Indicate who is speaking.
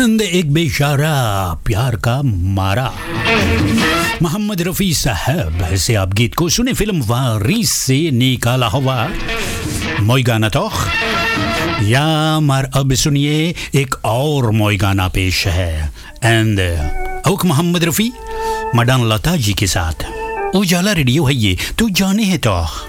Speaker 1: And एक बेचारा प्यार का मारा। मोहम्मद रफ़ी साहब से आप गीत को सुने फिल्म वारिस से निकाला हुआ मोई गाना तो या मार। अब सुनिए एक और मोई गाना पेश है एंड ओक मोहम्मद रफ़ी मडान लता जी के साथ। उजाला रेडियो है ये तो जाने है तो।